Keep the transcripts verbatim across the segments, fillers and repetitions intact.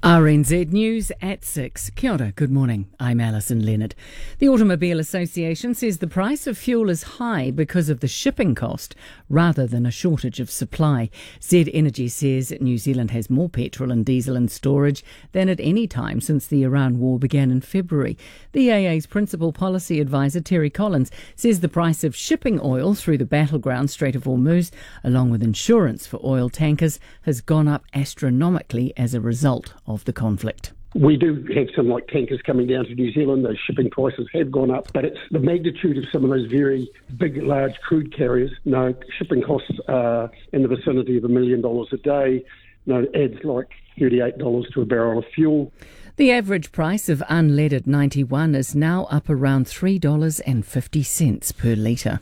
R N Z News at six. Kia ora, good morning. I'm Alison Leonard. The Automobile Association says the price of fuel is high because of the shipping cost rather than a shortage of supply. Z Energy says New Zealand has more petrol and diesel in storage than at any time since the Iran war began in February. The A A's principal policy advisor, Terry Collins, says the price of shipping oil through the battleground Strait of Hormuz, along with insurance for oil tankers, has gone up astronomically as a result of the conflict. We do have some like tankers coming down to New Zealand. Those shipping prices have gone up, but it's the magnitude of some of those very big, large crude carriers. No, shipping costs are in the vicinity of a million dollars a day. No, adds like thirty-eight dollars to a barrel of fuel. The average price of unleaded ninety-one is now up around three dollars fifty per litre.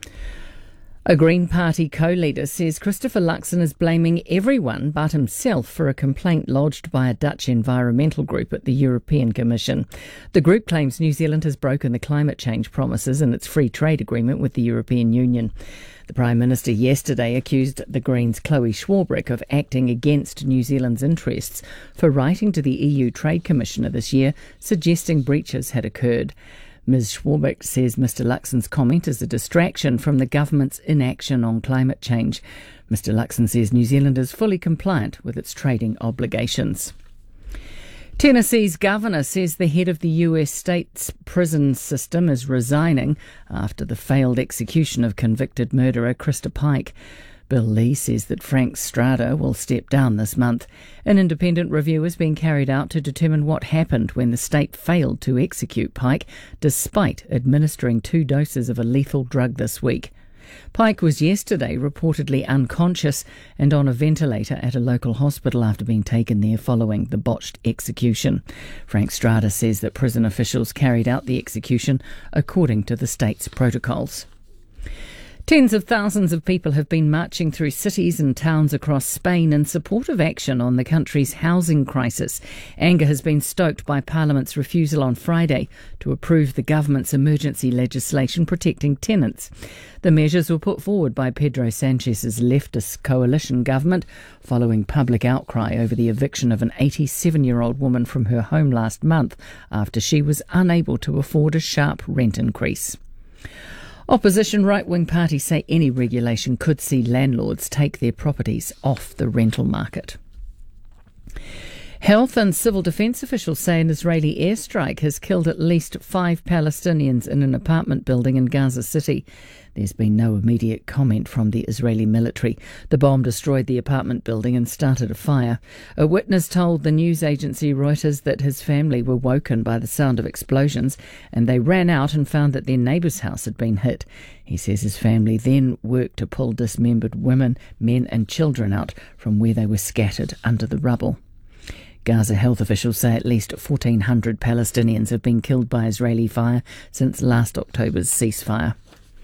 A Green Party co-leader says Christopher Luxon is blaming everyone but himself for a complaint lodged by a Dutch environmental group at the European Commission. The group claims New Zealand has broken the climate change promises in its free trade agreement with the European Union. The Prime Minister yesterday accused the Greens' Chloe Swarbrick of acting against New Zealand's interests for writing to the E U Trade Commissioner this year, suggesting breaches had occurred. Miz Swarbrick says Mr Luxon's comment is a distraction from the government's inaction on climate change. Mr Luxon says New Zealand is fully compliant with its trading obligations. Tennessee's governor says the head of the U S state's prison system is resigning after the failed execution of convicted murderer Krista Pike. Bill Lee says that Frank Strada will step down this month. An independent review is being carried out to determine what happened when the state failed to execute Pike, despite administering two doses of a lethal drug this week. Pike was yesterday reportedly unconscious and on a ventilator at a local hospital after being taken there following the botched execution. Frank Strada says that prison officials carried out the execution according to the state's protocols. Tens of thousands of people have been marching through cities and towns across Spain in support of action on the country's housing crisis. Anger has been stoked by Parliament's refusal on Friday to approve the government's emergency legislation protecting tenants. The measures were put forward by Pedro Sanchez's leftist coalition government following public outcry over the eviction of an eighty-seven-year-old woman from her home last month after she was unable to afford a sharp rent increase. Opposition right-wing parties say any regulation could see landlords take their properties off the rental market. Health and civil defence officials say an Israeli airstrike has killed at least five Palestinians in an apartment building in Gaza City. There's been no immediate comment from the Israeli military. The bomb destroyed the apartment building and started a fire. A witness told the news agency Reuters that his family were woken by the sound of explosions and they ran out and found that their neighbour's house had been hit. He says his family then worked to pull dismembered women, men and children out from where they were scattered under the rubble. Gaza health officials say at least fourteen hundred Palestinians have been killed by Israeli fire since last October's ceasefire.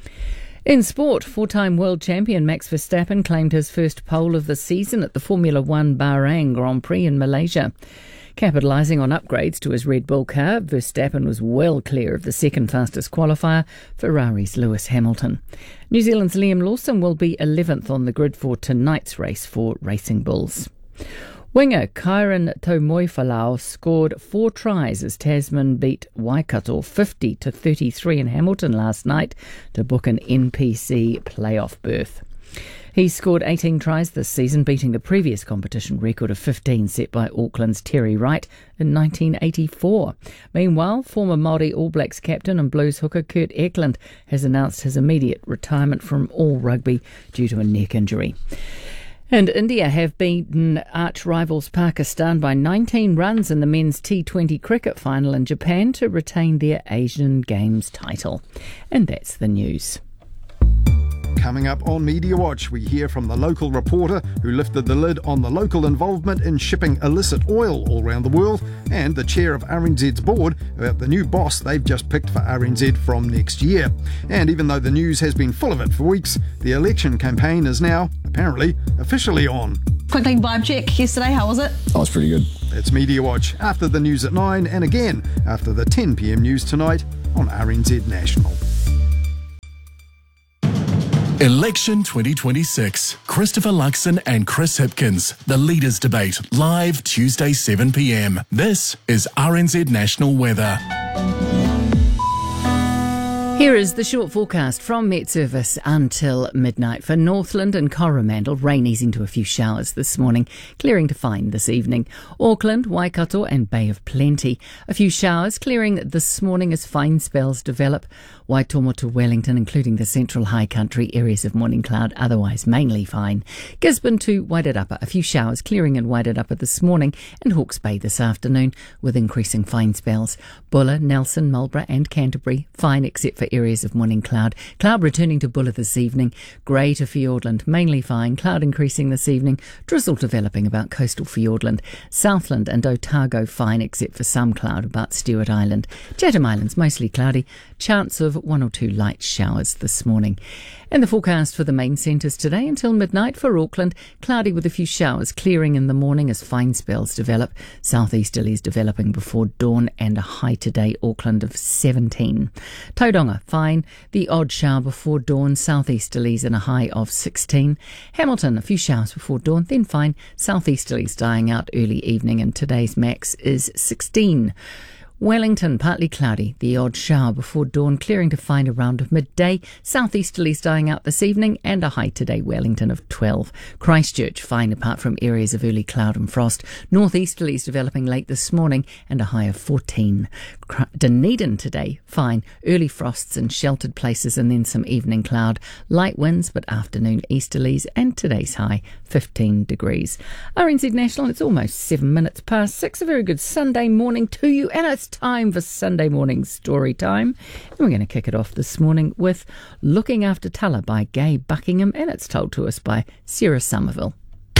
In sport, four-time world champion Max Verstappen claimed his first pole of the season at the Formula One Bahrain Grand Prix in Malaysia. Capitalising on upgrades to his Red Bull car, Verstappen was well clear of the second fastest qualifier, Ferrari's Lewis Hamilton. New Zealand's Liam Lawson will be eleventh on the grid for tonight's race for Racing Bulls. Winger Kyron Tomoifalau scored four tries as Tasman beat Waikato fifty to thirty-three in Hamilton last night to book an N P C playoff berth. He scored eighteen tries this season, beating the previous competition record of fifteen set by Auckland's Terry Wright in nineteen eighty-four. Meanwhile, former Māori All Blacks captain and Blues hooker Kurt Eklund has announced his immediate retirement from all rugby due to a neck injury. And India have beaten arch-rivals Pakistan by nineteen runs in the men's T twenty cricket final in Japan to retain their Asian Games title. And that's the news. Coming up on Media Watch, we hear from the local reporter who lifted the lid on the local involvement in shipping illicit oil all around the world, and the chair of R N Z's board about the new boss they've just picked for R N Z from next year. And even though the news has been full of it for weeks, the election campaign is now, apparently, officially on. Quickly vibe check yesterday, how was it? Oh, it's pretty good. It's Media Watch after the news at nine and again after the ten p m news tonight on R N Z National. Election twenty twenty-six. Christopher Luxon and Chris Hipkins. The Leaders Debate. Live Tuesday seven p m. This is R N Z National Weather. Here is the short forecast from Met Service until midnight. For Northland and Coromandel, rain easing to a few showers this morning, clearing to fine this evening. Auckland, Waikato and Bay of Plenty. A few showers clearing this morning as fine spells develop. Waitomo to Wellington, including the central high country, areas of morning cloud, otherwise mainly fine. Gisborne to Wairarapa, a few showers clearing in Wairarapa this morning and Hawke's Bay this afternoon with increasing fine spells. Buller, Nelson, Marlborough and Canterbury, fine except for areas of morning cloud. Cloud returning to Buller this evening. Grey to Fiordland, mainly fine. Cloud increasing this evening. Drizzle developing about coastal Fiordland. Southland and Otago fine except for some cloud about Stewart Island. Chatham Islands mostly cloudy. Chance of one or two light showers this morning. And the forecast for the main centres today until midnight for Auckland, cloudy with a few showers clearing in the morning as fine spells develop. Southeasterlies developing before dawn and a high today, Auckland of seventeen. Tauranga, fine, the odd shower before dawn, southeasterlies and a high of sixteen. Hamilton, a few showers before dawn, then fine, southeasterlies dying out early evening and today's max is sixteen. Wellington, partly cloudy, the odd shower before dawn, clearing to fine around midday. Southeasterlies dying out this evening and a high today, Wellington of twelve. Christchurch, fine apart from areas of early cloud and frost. Northeasterlies developing late this morning and a high of fourteen. Dunedin today, fine, early frosts in sheltered places and then some evening cloud. Light winds but afternoon easterlies and today's high fifteen degrees. R N Z National, it's almost seven minutes past six. A very good Sunday morning to you, and it's time for Sunday morning story time. And we're going to kick it off this morning with Looking After Tala by Gay Buckingham, and it's told to us by Sarah Somerville.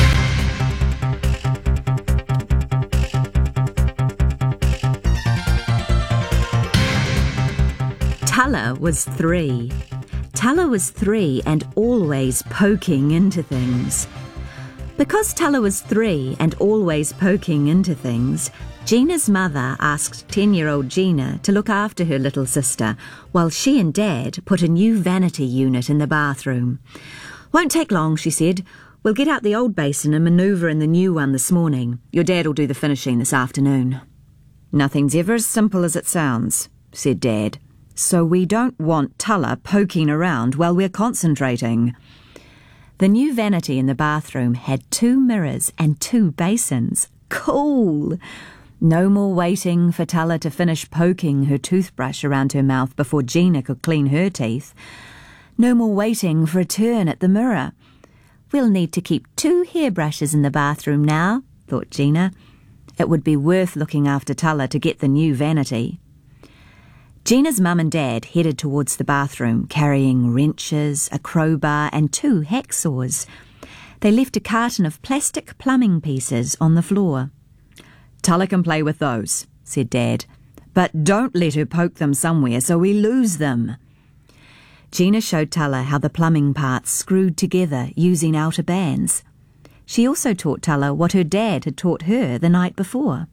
Tala was three. Tala was three and always poking into things. Because Tala was three and always poking into things, Gina's mother asked ten-year-old Gina to look after her little sister while she and Dad put a new vanity unit in the bathroom. "Won't take long," she said. "We'll get out the old basin and manoeuvre in the new one this morning. Your Dad will do the finishing this afternoon." "Nothing's ever as simple as it sounds," said Dad. "So we don't want Tala poking around while we're concentrating." The new vanity in the bathroom had two mirrors and two basins. Cool! No more waiting for Tala to finish poking her toothbrush around her mouth before Gina could clean her teeth. No more waiting for a turn at the mirror. "We'll need to keep two hairbrushes in the bathroom now," thought Gina. It would be worth looking after Tala to get the new vanity. Gina's mum and dad headed towards the bathroom, carrying wrenches, a crowbar and two hacksaws. They left a carton of plastic plumbing pieces on the floor. "Tala can play with those," said Dad, "but don't let her poke them somewhere so we lose them." Gina showed Tala how the plumbing parts screwed together using outer bands. She also taught Tala what her dad had taught her the night before.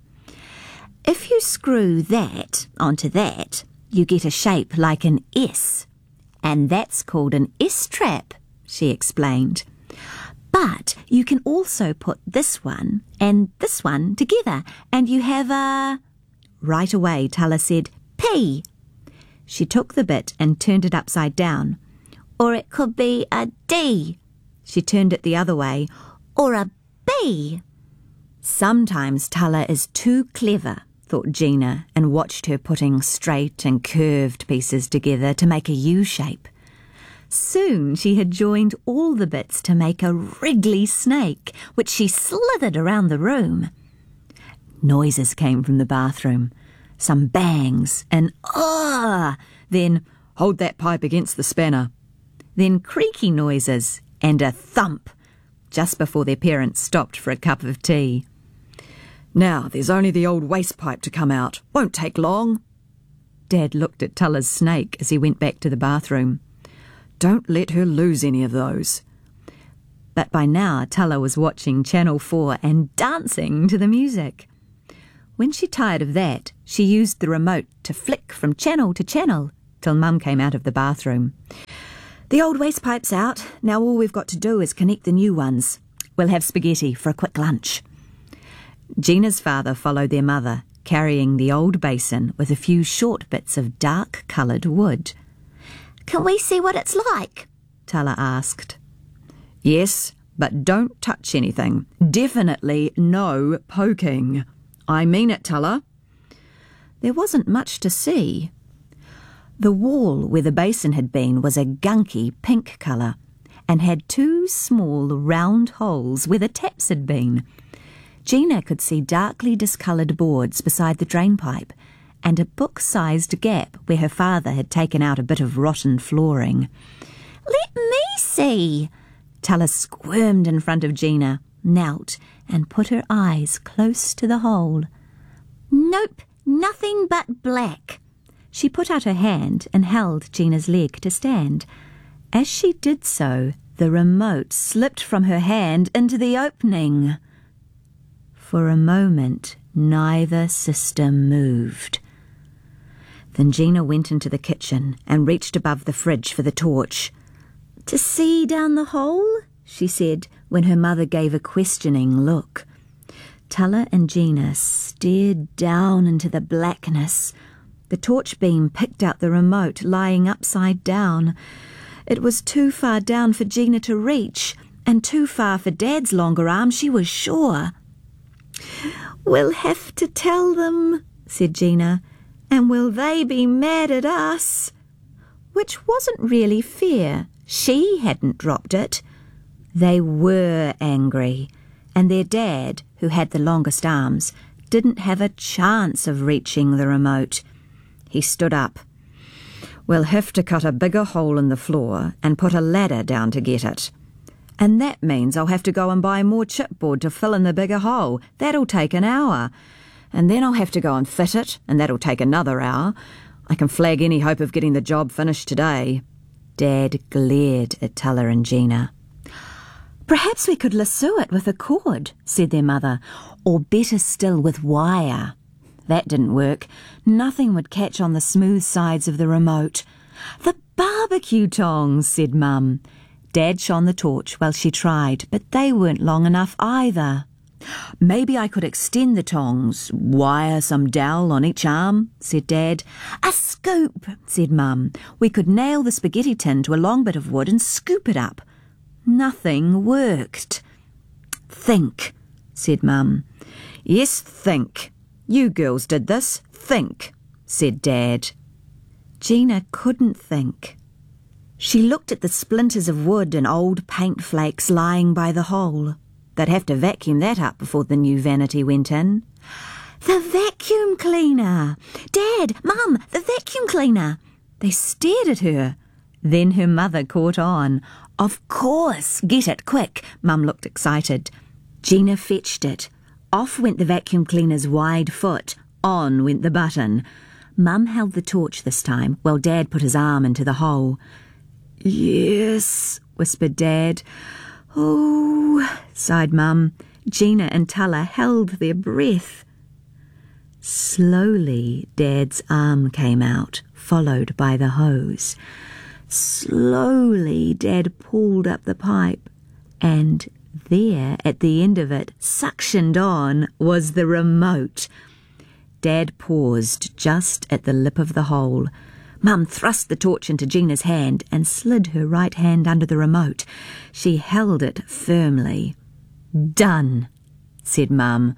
"If you screw that onto that, you get a shape like an S. And that's called an S-trap," she explained. "But you can also put this one and this one together, and you have a..." Right away, Tala said, "P." She took the bit and turned it upside down. "Or it could be a D." She turned it the other way. "Or a B." Sometimes Tala is too clever, thought Gina, and watched her putting straight and curved pieces together to make a U shape. Soon she had joined all the bits to make a wriggly snake, which she slithered around the room. Noises came from the bathroom. Some bangs, and ah! Then, "Hold that pipe against the spanner." Then creaky noises, and a thump, just before their parents stopped for a cup of tea. "Now there's only the old waste pipe to come out. Won't take long." Dad looked at Tala's snake as he went back to the bathroom. "Don't let her lose any of those." But by now Tala was watching Channel four and dancing to the music. When she tired of that, she used the remote to flick from channel to channel till Mum came out of the bathroom. The old waste pipe's out. Now all we've got to do is connect the new ones. We'll have spaghetti for a quick lunch. Gina's father followed their mother, carrying the old basin with a few short bits of dark-coloured wood. Can we see what it's like? Tala asked. Yes, but don't touch anything. Definitely no poking. I mean it, Tala. There wasn't much to see. The wall where the basin had been was a gunky pink colour and had two small round holes where the taps had been. Gina could see darkly discoloured boards beside the drain pipe and a book-sized gap where her father had taken out a bit of rotten flooring. Let me see. Tala squirmed in front of Gina, knelt and put her eyes close to the hole. Nope, nothing but black. She put out her hand and held Gina's leg to stand. As she did so, the remote slipped from her hand into the opening. For a moment, neither sister moved. Then Gina went into the kitchen and reached above the fridge for the torch. "To see down the hole?" she said, when her mother gave a questioning look. Tala and Gina stared down into the blackness. The torch beam picked out the remote lying upside down. It was too far down for Gina to reach, and too far for Dad's longer arm, she was sure. "We'll have to tell them," said Gina, "and will they be mad at us?" Which wasn't really fair. She hadn't dropped it. They were angry, and their dad, who had the longest arms, didn't have a chance of reaching the remote. He stood up. "We'll have to cut a bigger hole in the floor and put a ladder down to get it. And that means I'll have to go and buy more chipboard to fill in the bigger hole. That'll take an hour. And then I'll have to go and fit it, and that'll take another hour. I can flag any hope of getting the job finished today." Dad glared at Tala and Gina. "Perhaps we could lasso it with a cord," said their mother, "or better still with wire." That didn't work. Nothing would catch on the smooth sides of the remote. "The barbecue tongs," said Mum. Dad shone the torch while she tried, but they weren't long enough either. "Maybe I could extend the tongs, wire some dowel on each arm," said Dad. "A scoop," said Mum. "We could nail the spaghetti tin to a long bit of wood and scoop it up." Nothing worked. "Think," said Mum. "Yes, think. You girls did this. Think," said Dad. Gina couldn't think. She looked at the splinters of wood and old paint flakes lying by the hole. They'd have to vacuum that up before the new vanity went in. "The vacuum cleaner! Dad, Mum, the vacuum cleaner!" They stared at her. Then her mother caught on. "Of course! Get it, quick!" Mum looked excited. Gina fetched it. Off went the vacuum cleaner's wide foot. On went the button. Mum held the torch this time, while Dad put his arm into the hole. "Yes," whispered Dad. "Oh," sighed Mum. Gina and Tala held their breath. Slowly, Dad's arm came out, followed by the hose. Slowly, Dad pulled up the pipe, and there, at the end of it, suctioned on, was the remote. Dad paused just at the lip of the hole. Mum thrust the torch into Gina's hand and slid her right hand under the remote. She held it firmly. "Done," said Mum.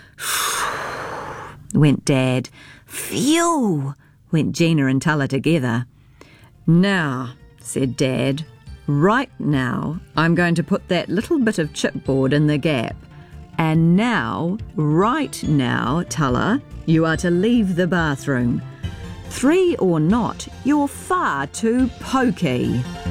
Went Dad. "Phew," went Gina and Tala together. "Now," said Dad, "right now I'm going to put that little bit of chipboard in the gap. And now, right now, Tala, you are to leave the bathroom. Three or not, you're far too pokey."